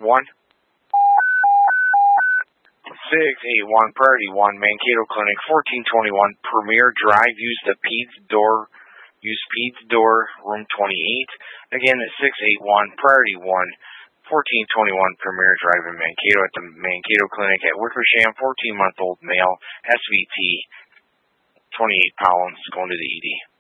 681 Priority 1, Mankato Clinic, 1421 Premier Drive. Use the Peds door. Use Peds door, room 28. Again, at 681 Priority 1, 1421 Premier Drive in Mankato at the Mankato Clinic at Wickersham, 14-month-old male, SVT, 28 pounds, going to the ED.